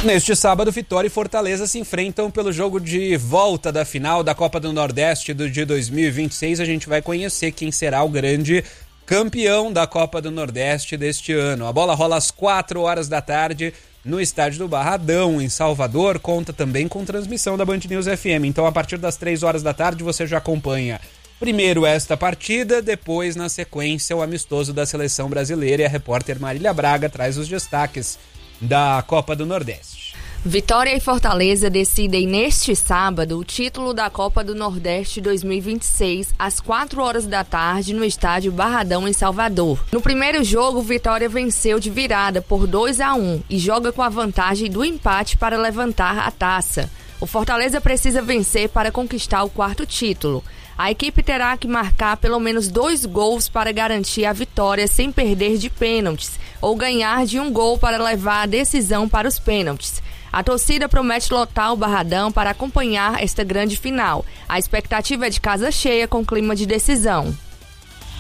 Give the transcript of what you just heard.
Neste sábado, Vitória e Fortaleza se enfrentam pelo jogo de volta da final da Copa do Nordeste de 2026. A gente vai conhecer quem será o grande campeão da Copa do Nordeste deste ano. A bola rola às 4h da tarde no estádio do Barradão, em Salvador. Conta também com transmissão da Band News FM. Então, a partir das 3h da tarde, você já acompanha primeiro esta partida, depois, na sequência, o amistoso da Seleção Brasileira. E a repórter Marília Braga traz os destaques da Copa do Nordeste. Vitória e Fortaleza decidem neste sábado o título da Copa do Nordeste 2026 às 4h da tarde no estádio Barradão, em Salvador. No primeiro jogo, Vitória venceu de virada por 2-1 e joga com a vantagem do empate para levantar a taça. O Fortaleza precisa vencer para conquistar o quarto título. A equipe terá que marcar pelo menos 2 gols para garantir a vitória sem perder de pênaltis ou ganhar de 1 gol para levar a decisão para os pênaltis. A torcida promete lotar o Barradão para acompanhar esta grande final. A expectativa é de casa cheia com clima de decisão.